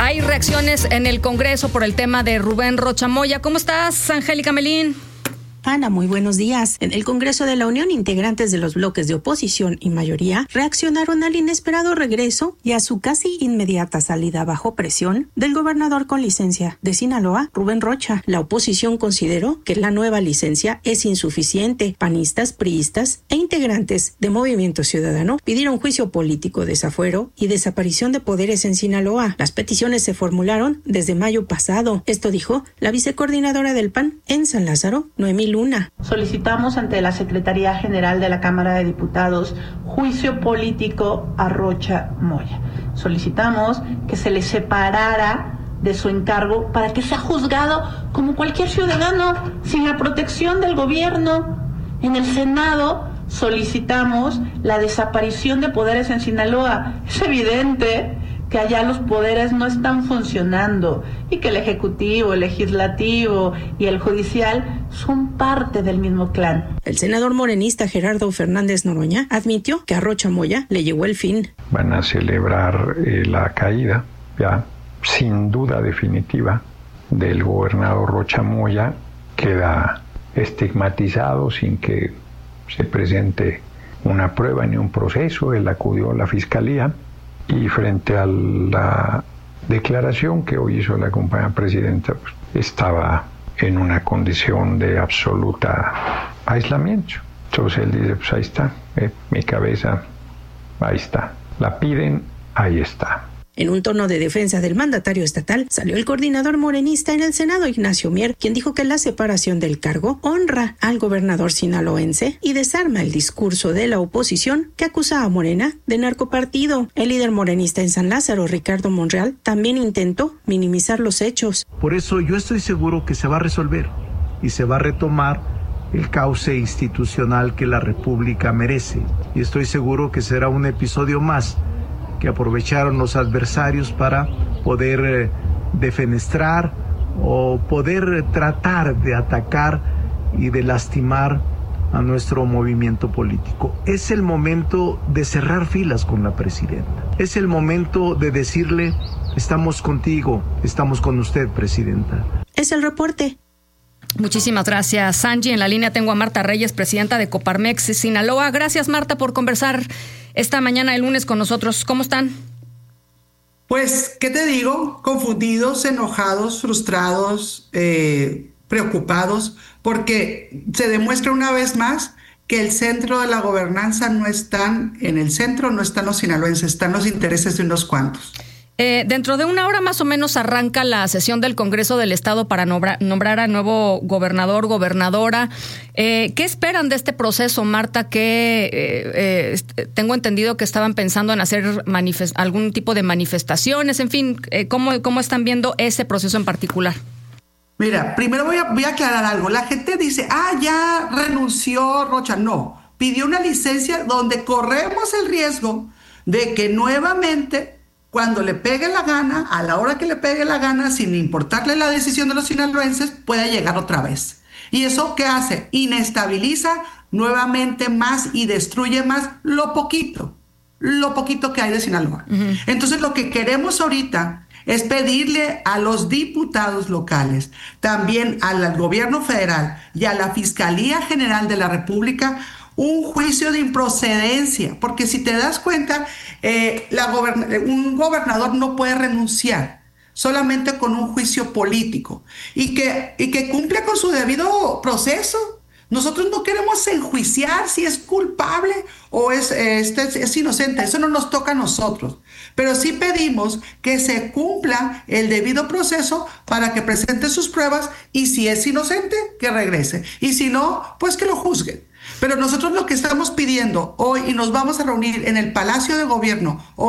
Hay reacciones en el Congreso por el tema de Rubén Rocha Moya. ¿Cómo estás, Angélica Melín? Ana, muy buenos días. En el Congreso de la Unión, integrantes de los bloques de oposición y mayoría reaccionaron al inesperado regreso y a su casi inmediata salida bajo presión del gobernador con licencia de Sinaloa, Rubén Rocha. La oposición consideró que la nueva licencia es insuficiente. Panistas, priistas e integrantes de Movimiento Ciudadano pidieron juicio político, desafuero y desaparición de poderes en Sinaloa. Las peticiones se formularon desde mayo pasado. Esto dijo la vicecoordinadora del PAN en San Lázaro, Noemí Luna. Solicitamos ante la Secretaría General de la Cámara de Diputados juicio político a Rocha Moya. Solicitamos que se le separara de su encargo para que sea juzgado como cualquier ciudadano sin la protección del gobierno. En el Senado solicitamos la desaparición de poderes en Sinaloa. Es evidente que allá los poderes no están funcionando y que el Ejecutivo, el Legislativo y el Judicial son parte del mismo clan. El senador morenista Gerardo Fernández Noroña admitió que a Rocha Moya le llegó el fin. Van a celebrar la caída, ya sin duda definitiva, del gobernador Rocha Moya. Queda estigmatizado sin que se presente una prueba ni un proceso. Él acudió a la Fiscalía. Y frente a la declaración que hoy hizo la compañera presidenta, pues, estaba en una condición de absoluta aislamiento. Entonces él dice, pues ahí está, mi cabeza, ahí está. La piden, ahí está. En un tono de defensa del mandatario estatal, salió el coordinador morenista en el Senado, Ignacio Mier, quien dijo que la separación del cargo honra al gobernador sinaloense y desarma el discurso de la oposición que acusa a Morena de narcopartido. El líder morenista en San Lázaro, Ricardo Monreal, también intentó minimizar los hechos. Por eso yo estoy seguro que se va a resolver y se va a retomar el cauce institucional que la República merece. Y estoy seguro que será un episodio más que aprovecharon los adversarios para poder defenestrar o poder tratar de atacar y de lastimar a nuestro movimiento político. Es el momento de cerrar filas con la presidenta. Es el momento de decirle, estamos contigo, estamos con usted, presidenta. Es el reporte. Muchísimas gracias, Angie. En la línea tengo a Marta Reyes, presidenta de Coparmex Sinaloa. Gracias, Marta, por conversar esta mañana de lunes con nosotros. ¿Cómo están? Pues, ¿qué te digo? Confundidos, enojados, frustrados, preocupados, porque se demuestra una vez más que el centro de la gobernanza no están en el centro, no están los sinaloenses, están los intereses de unos cuantos. Dentro de una hora más o menos arranca la sesión del Congreso del Estado para nombrar a nuevo gobernador, gobernadora. ¿Qué esperan de este proceso, Marta? Que tengo entendido que estaban pensando en hacer algún tipo de manifestaciones. En fin, ¿cómo están viendo ese proceso en particular? Mira, primero voy a aclarar algo. La gente dice, ya renunció Rocha. No, pidió una licencia donde corremos el riesgo de que nuevamente, cuando le pegue la gana, a la hora que le pegue la gana, sin importarle la decisión de los sinaloenses, pueda llegar otra vez. ¿Y eso qué hace? Inestabiliza nuevamente más y destruye más lo poquito que hay de Sinaloa. Uh-huh. Entonces lo que queremos ahorita es pedirle a los diputados locales, también al gobierno federal y a la Fiscalía General de la República un juicio de improcedencia, porque si te das cuenta, un gobernador no puede renunciar solamente con un juicio político y que cumple con su debido proceso. Nosotros no queremos enjuiciar si es culpable o es inocente, eso no nos toca a nosotros, pero sí pedimos que se cumpla el debido proceso para que presente sus pruebas y si es inocente, que regrese y si no, pues que lo juzguen. Pero nosotros lo que estamos pidiendo hoy, y nos vamos a reunir en el Palacio de Gobierno